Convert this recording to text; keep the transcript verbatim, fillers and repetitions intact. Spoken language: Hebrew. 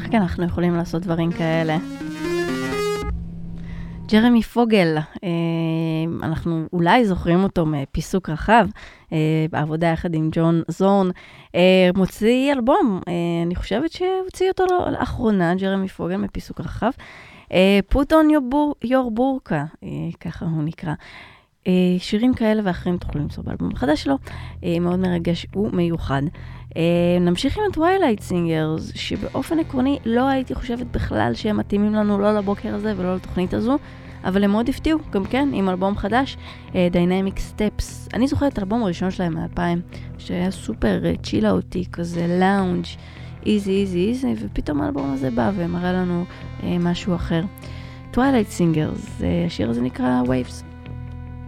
רק אנחנו יכולים לעשות דברים כאלה. ג'רמי פוגל, אנחנו אולי זוכרים אותו מפיסוק רחב, בעבודה יחד עם ג'ון זורן, מוציא אלבום, אני חושבת שהוציא אותו לאחרונה, ג'רמי פוגל מפיסוק רחב, Put on your burqa, ככה הוא נקרא. שירים כאלה ואחרים תוכלו למצוא באלבום החדש שלו, מאוד מרגש ומיוחד. נמשיך עם טווילייט סינגרס, שבאופן עקרוני לא הייתי חושבת בכלל שהם מתאימים לנו לא לבוקר הזה ולא לתוכנית הזו, אבל הם מאוד הפתיעו, גם כן, עם אלבום חדש, Dynamic Steps. אני זוכרת את האלבום הראשון שלהם מ-אלפיים, שהיה סופר צ'ילאוטי, כזה לאונג', איזי, איזי, איזי, ופתאום האלבום הזה בא ומראה לנו משהו אחר. טווילייט סינגרס, השיר הזה נקרא Waves.